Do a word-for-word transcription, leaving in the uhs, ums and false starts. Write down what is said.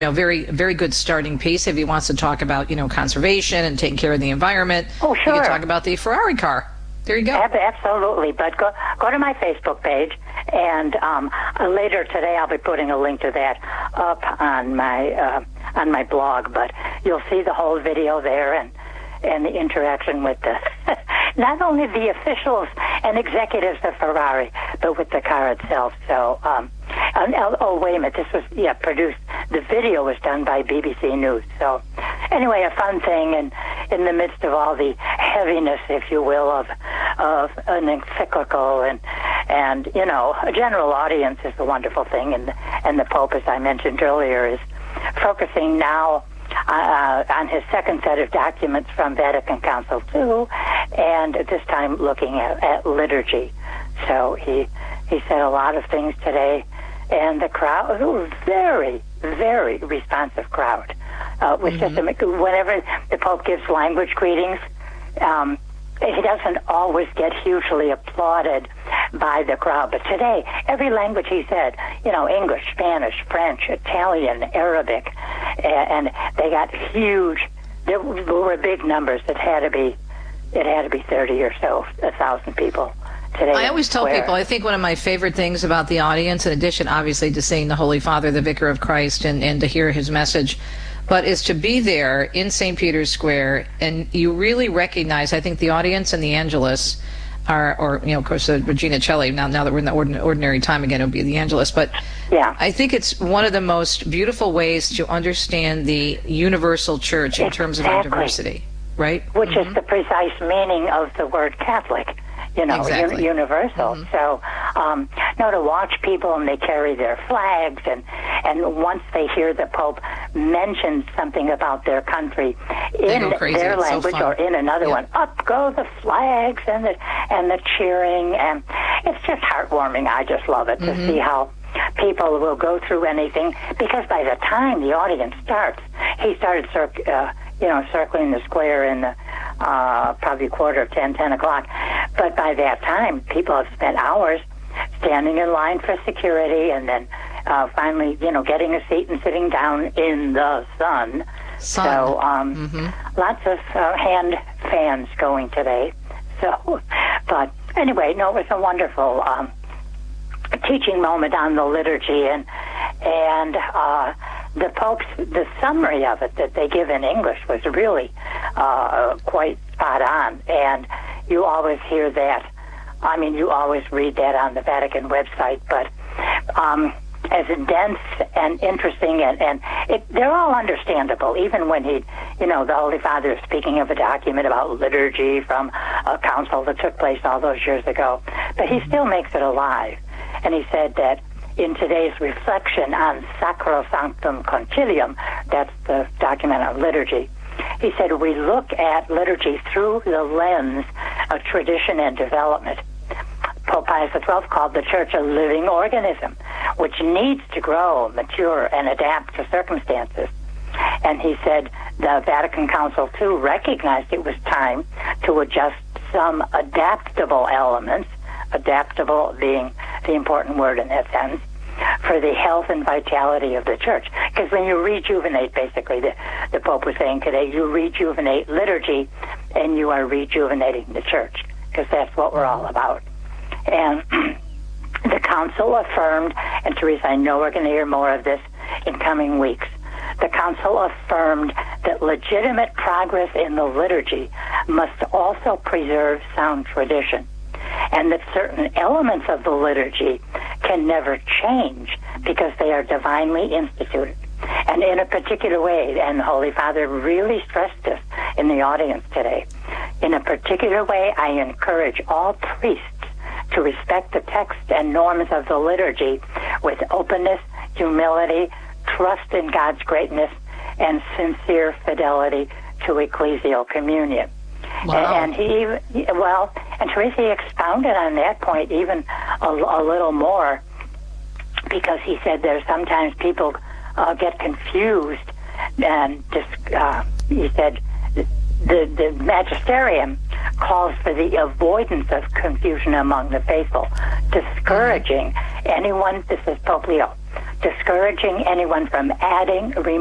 You know, very, very good starting piece if he wants to talk about, you know, conservation and taking care of the environment. Oh, sure. You can talk about the Ferrari car. There you go. Ab- absolutely. But go go to my Facebook page, and um, uh, later today I'll be putting a link to that up on my uh, on my blog. But you'll see the whole video there, and and the interaction with the not only the officials and executives of Ferrari, but with the car itself. So, um, and, oh, wait a minute, this was, yeah, produced, the video was done by B B C News. So, anyway, a fun thing, and in the midst of all the heaviness, if you will, of of an encyclical, and, and you know, a general audience is a wonderful thing, and, and the Pope, as I mentioned earlier, is focusing now Uh, on his second set of documents from Vatican Council two, and this time looking at, at liturgy. So he he said a lot of things today, and the crowd, a very, very responsive crowd. Uh, was mm-hmm. just a, whenever the Pope gives language greetings, um, he doesn't always get hugely applauded by the crowd. But today, every language he said, you know, English, Spanish, French, Italian, Arabic, and they got huge, there were big numbers. It had to be, it had to be thirty or so, a thousand people today. I always tell people, I think one of my favorite things about the audience, in addition, obviously, to seeing the Holy Father, the Vicar of Christ, and, and to hear his message, but is to be there in Saint Peter's Square, and you really recognize, I think the audience and the Angelus are, or, you know, of course, uh, Regina Celli, now, now that we're in the ordin- ordinary time again, it'll be the Angelus, but yeah. I think it's one of the most beautiful ways to understand the universal church in exactly. terms of our diversity, right? Which mm-hmm. is the precise meaning of the word Catholic. You know, exactly. un- universal. Mm-hmm. So, um, no, to watch people, and they carry their flags, and and once they hear the Pope mention something about their country in their language so or in another yeah. one, up go the flags and the and the cheering, and it's just heartwarming. I just love it mm-hmm. to see how people will go through anything, because by the time the audience starts, he started circ- uh, you know, circling the square in the uh, probably quarter of ten, ten o'clock. But by that time, people have spent hours standing in line for security, and then uh, finally, you know, getting a seat and sitting down in the sun. sun. So um, mm-hmm. lots of uh, hand fans going today. So, but anyway, no, it was a wonderful um, teaching moment on the liturgy, and and uh, the Pope's, the summary of it that they give in English was really uh, quite spot on. And you always hear that. I mean, you always read that on the Vatican website, but um, as dense and interesting, and, and it, they're all understandable, even when he, you know, the Holy Father is speaking of a document about liturgy from a council that took place all those years ago. But he still makes it alive. And he said that in today's reflection on Sacrosanctum Concilium, that's the document on liturgy, he said we look at liturgy through the lens of tradition and development. Pope Pius the twelfth called the Church a living organism, which needs to grow, mature, and adapt to circumstances. And he said the Vatican Council, too, recognized it was time to adjust some adaptable elements, adaptable being the important word in that sense, for the health and vitality of the Church. Because when you rejuvenate, basically, the, the Pope was saying today, you rejuvenate liturgy, and you are rejuvenating the Church, because that's what we're all about. And the Council affirmed, and Teresa, I know we're going to hear more of this in coming weeks, the Council affirmed that legitimate progress in the liturgy must also preserve sound tradition, and that certain elements of the liturgy can never change because they are divinely instituted. And in a particular way, and the Holy Father really stressed this in the audience today, in a particular way, I encourage all priests to respect the text and norms of the liturgy with openness, humility, trust in God's greatness, and sincere fidelity to ecclesial communion. Wow. And he, well, and Teresa expounded on that point even a, a little more, because he said there's sometimes people uh, get confused, and just, uh, he said the, the magisterium calls for the avoidance of confusion among the faithful, discouraging anyone, this is Pope Leo, discouraging anyone from adding,